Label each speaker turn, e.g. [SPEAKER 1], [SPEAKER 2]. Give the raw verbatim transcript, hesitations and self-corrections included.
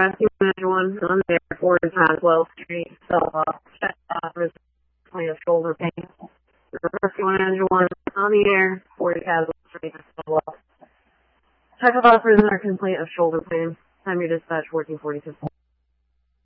[SPEAKER 1] Rescue Manager one on the airport in Haswell Street, so uh, check uh, for complaint of shoulder pain. Rescue Manager one on the air, forty Haswell Street, so uh, check of offers in our complaint of shoulder pain. Time your dispatch fourteen forty-two.